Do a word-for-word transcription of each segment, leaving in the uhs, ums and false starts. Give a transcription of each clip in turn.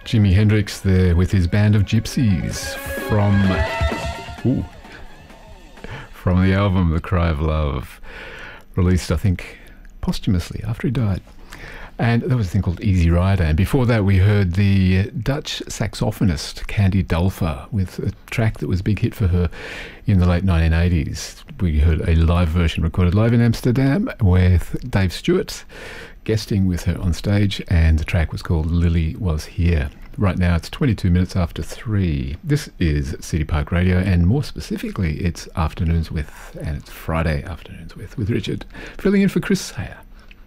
Jimi Hendrix there with his band of gypsies from ooh, from the album The Cry of Love, released I think posthumously after he died. And that was a thing called Easy Rider. And before that we heard the Dutch saxophonist Candy Dulfer with a track that was a big hit for her in the late nineteen eighties. We heard a live version recorded live in Amsterdam with Dave Stewart guesting with her on stage, and the track was called Lily Was Here. Right now it's twenty-two minutes after three. This is City Park Radio, and more specifically it's Afternoons With, and it's Friday Afternoons With, with Richard, filling in for Chris Sayer.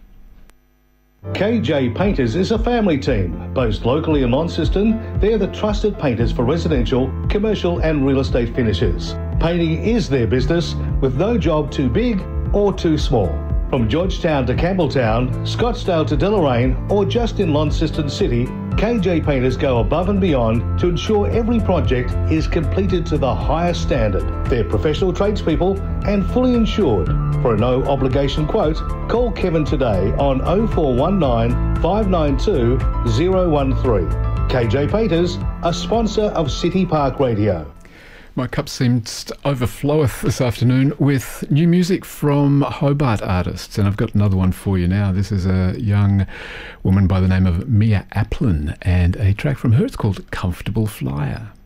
K J Painters is a family team, based locally in Launceston. They're the trusted painters for residential, commercial and real estate finishes. Painting is their business, with no job too big or too small. From Georgetown to Campbelltown, Scottsdale to Deloraine, or just in Launceston City, K J Painters go above and beyond to ensure every project is completed to the highest standard. They're professional tradespeople and fully insured. For a no obligation quote, call Kevin today on oh four one nine, five nine two, oh one three. K J Painters, a sponsor of City Park Radio. My cup seems to overfloweth this afternoon with new music from Hobart artists, and I've got another one for you now. This is a young woman by the name of Mia Applin, and a track from her, it's called Comfortable Flyer.